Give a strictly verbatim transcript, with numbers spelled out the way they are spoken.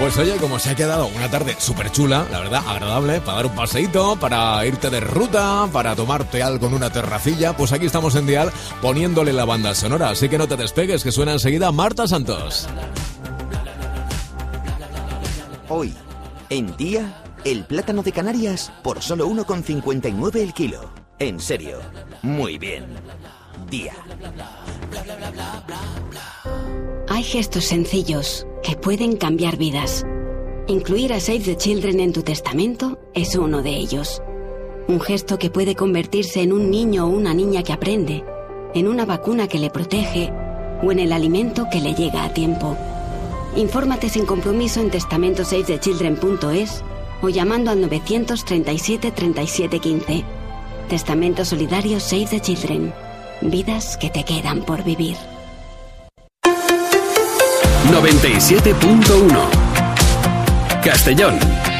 Pues oye, como se ha quedado una tarde súper chula, la verdad, agradable, para dar un paseíto, para irte de ruta, para tomarte algo en una terracilla, pues aquí estamos en Dial poniéndole la banda sonora, así que no te despegues, que suena enseguida Marta Santos. Hoy, en Día, el plátano de Canarias por solo uno con cincuenta y nueve el kilo. En serio, muy bien. Día. Hay gestos sencillos que pueden cambiar vidas. Incluir a Save the Children en tu testamento es uno de ellos. Un gesto que puede convertirse en un niño o una niña que aprende, en una vacuna que le protege o en el alimento que le llega a tiempo. Infórmate sin compromiso en testamento save the children punto es o llamando al novecientos treinta y siete treinta y siete quince. Testamento solidario Save the Children. Vidas que te quedan por vivir. noventa y siete punto uno Castellón.